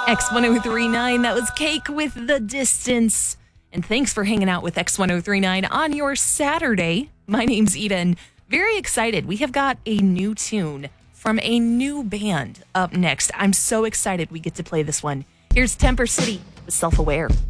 X1039, that was Cake with The Distance. And thanks for hanging out with X1039 on your Saturday. My name's Ida, and very excited. We have got a new tune from a new band up next. I'm so excited we get to play this one. Here's Temper City with Self-Aware.